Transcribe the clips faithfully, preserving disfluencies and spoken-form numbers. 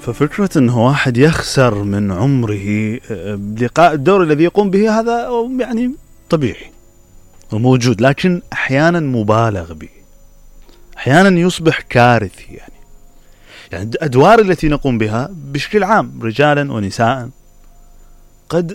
ففكرة أنه واحد يخسر من عمره بلقاء الدور الذي يقوم به هذا يعني طبيعي وموجود، لكن أحيانا مبالغ به، أحيانا يصبح كارثي. يعني يعني الأدوار التي نقوم بها بشكل عام رجالا ونساء قد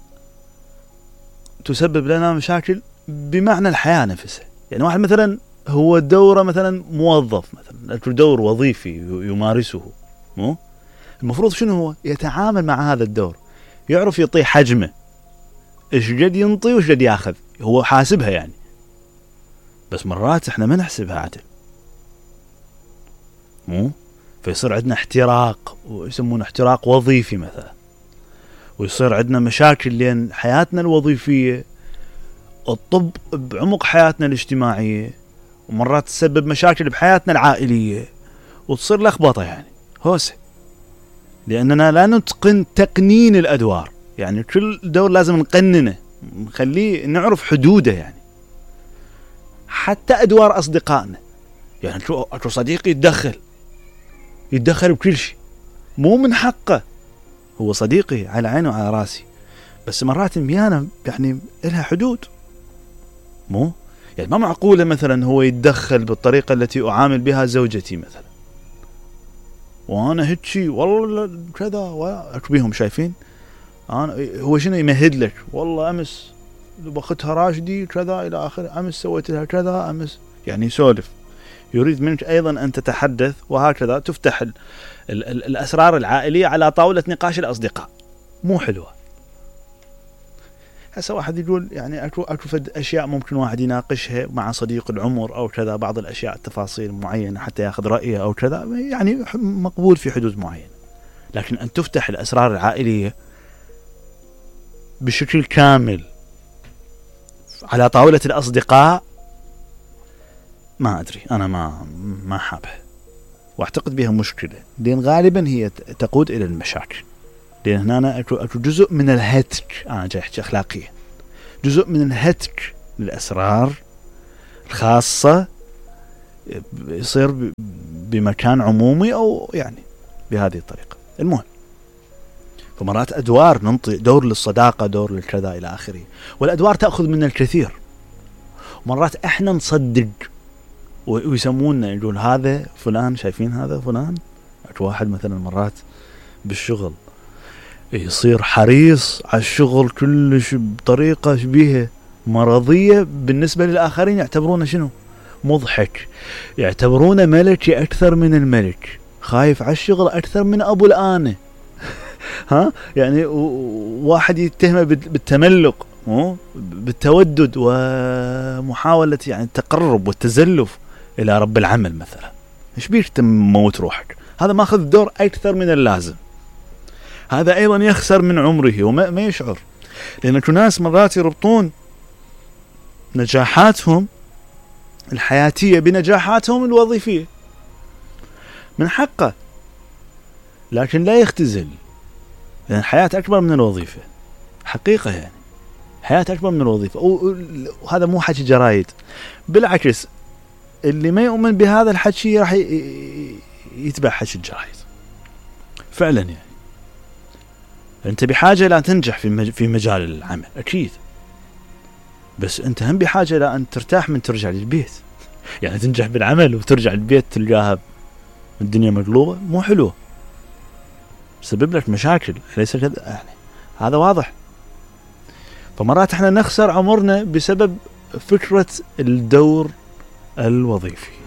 تسبب لنا مشاكل بمعنى الحياة نفسها. يعني واحد مثلا هو دوره مثلا موظف، مثلا دور وظيفي يمارسه، مو المفروض شنو هو؟ يتعامل مع هذا الدور، يعرف يعطيه حجمه، ايش قد ينطي وش قد ياخذ، هو حاسبها يعني. بس مرات احنا ما نحسبها عدل، مو فيصير عندنا احتراق، ويسمونه احتراق وظيفي مثلا، ويصير عندنا مشاكل لين حياتنا الوظيفية الطب بعمق حياتنا الاجتماعية، ومرات تسبب مشاكل بحياتنا العائلية، وتصير لخبطة يعني هوسة، لأننا لا نتقن تقنين الأدوار. يعني كل دور لازم نقننه، نخليه نعرف حدوده. يعني حتى أدوار أصدقائنا، يعني أكو صديقي يتدخل يتدخل بكل شيء، مو من حقه، هو صديقي على عيني وعلى راسي، بس مرات الميانة يعني إلها حدود، مو يعني ما معقولة مثلا هو يتدخل بالطريقة التي أعامل بها زوجتي مثلا، وأنا هيك والله كذا وأكبيهم شايفين أنا هو شنو يمهد لك، والله أمس بختها راشدي كذا إلى آخر، أمس سويت لها كذا، أمس يعني يسولف، يريد منك أيضا أن تتحدث، وهكذا تفتح ال ال ال الأسرار العائلية على طاولة نقاش الأصدقاء. مو حلوة. هسه واحد يقول يعني أكو أكو فد أشياء ممكن واحد يناقشها مع صديق العمر أو كذا، بعض الأشياء التفاصيل معينة حتى يأخذ رأيه أو كذا، يعني مقبول في حدود معينة. لكن أن تفتح الأسرار العائلية بشكل كامل على طاولة الأصدقاء، ما أدري، أنا ما ما حابها، واعتقد بها مشكلة، لأن غالبا هي تقود إلى المشاكل. لأن هنا أكو أكو جزء من الهتك، أنا جاي أحكي أخلاقيا، جزء من الهتك للأسرار الخاصة يصير بمكان عمومي أو يعني بهذه الطريقة. المهم، فمرات أدوار ننطي دور للصداقة، دور للكذا إلى آخره، والأدوار تأخذ من الكثير. مرات إحنا نصدق ويسمونا يقول هذا فلان، شايفين هذا فلان. أكو واحد مثلا مرات بالشغل يصير حريص على الشغل كلش بطريقة شبيهة مرضية، بالنسبة للآخرين يعتبرونه شنو؟ مضحك، يعتبرونه ملكي أكثر من الملك، خايف على الشغل أكثر من أبو الآنة. ها يعني واحد يتهمه بالتملق، بالتودد ومحاولة يعني التقرب والتزلف إلى رب العمل مثلا. إيش بيك تموت روحك؟ هذا ماخذ دور أكثر من اللازم. هذا أيضا يخسر من عمره وما ما يشعر، لأن ناس مرات يربطون نجاحاتهم الحياتية بنجاحاتهم الوظيفية. من حقه، لكن لا يختزل، لأن الحياة أكبر من الوظيفة حقيقة. يعني حياة أكبر من الوظيفة، وهذا مو حكي جرايد، بالعكس اللي ما يؤمن بهذا الحكي راح يتبع حكي الجرايد فعلا. يعني أنت بحاجة لا تنجح في في مجال العمل أكيد، بس أنت هم بحاجة لا أن ترتاح من ترجع للبيت. يعني تنجح بالعمل وترجع للبيت تلقاها الدنيا مقلوبة، مو حلوة، سبب لك مشاكل، ليس كذا يعني، هذا واضح. فمرات احنا نخسر عمرنا بسبب فكرة الدور الوظيفي.